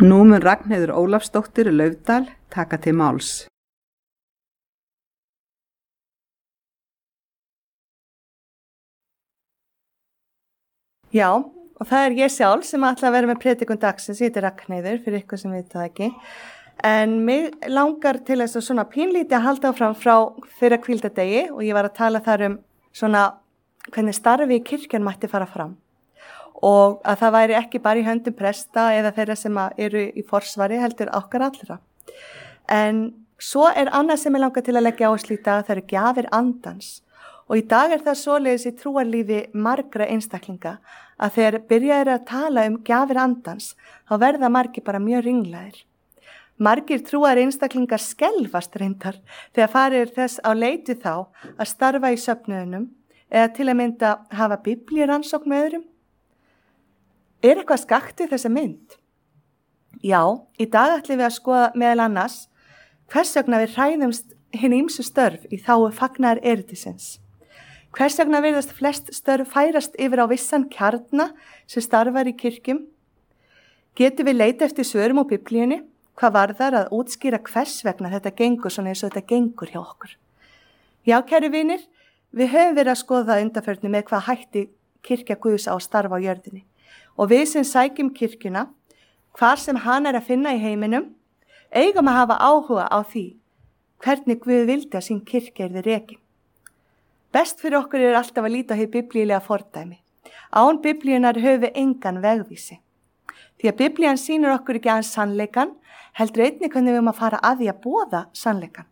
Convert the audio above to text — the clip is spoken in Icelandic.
Nú mun Ragnheiður Ólafsdóttir Laufdal taka til máls. Já, og það ég sjálf sem ætla að vera með predikun dagsins, ég heiti Ragnheiður fyrir ykkur sem veit það ekki. En mig langar til þess að svona pínlítið að halda áfram frá fyrra hvíldardegi og ég var að tala þar svona hvernig starfi í kirkjan mætti fara fram. Og að það væri ekki bara í höndum presta eða þeirra sem eru í forsvari heldur okkar allra. En svo annað sem ég langar til að leggja áherslu í dag, það eru gjafir andans. Og í dag það svoleiðis í trúarlífi margra einstaklinga að þegar byrjaðir að tala gjafir andans, þá verða margir bara mjög ringlaðir. Margir trúar einstaklingar skelfast reyndar þegar farið þess á leiti þá að starfa í söfnuðunum eða til að mynda hafa biblíurannsókn með öðrum. Eitthvað skakt við þessa mynd? Já, í dag ætlum við að skoða meðal annars hvers vegna við hræðumst hin ýmsu störf í þágu fagnaðar eritisins. Hvers vegna virðast flest störf færast yfir á vissan kjarna sem starfar í kirkjum? Getum við leita eftir svörum á biblíunni? Hvað varðar að útskýra hvers vegna þetta gengur svona eins og þetta gengur hjá okkur? Já, kæru vinir, við höfum verið að skoða það undanförnu með hvað hætti kirkja Guðs á starfa á jörðinni. Og við sem sækjum kirkjuna, hvar sem hann að finna í heiminum, eigum að hafa áhuga á því hvernig Guð vildi að sín kirkja yrði rekin. Best fyrir okkur alltaf að líta á hið biblíulega fordæmi. Án biblíunar höfum við engan vegvísi. Því að biblían sýnir okkur ekki aðeins sannleikan, heldur einnig hvernig við að fara að því að boða sannleikan.